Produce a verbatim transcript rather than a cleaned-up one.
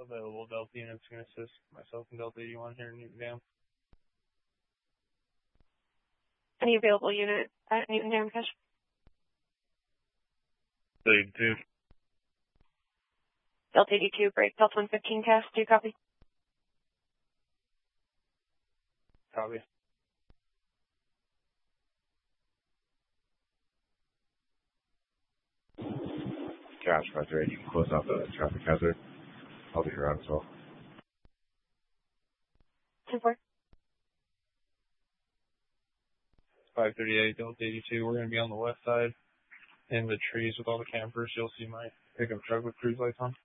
available Delta units can assist myself and Delta eighty-one here in Newton Dam. Any available unit at Newton Dam, Cash? Delta eighty-two. Delta eighty-two, break. Delta one fifteen, Cash. Do you copy? Copy. Cash, Roger, you can close out the traffic hazard. I'll be around as well. ten four. five thirty-eight, Delta eighty-two. We're going to be on the west side in the trees with all the campers. You'll see my pickup truck with cruise lights on.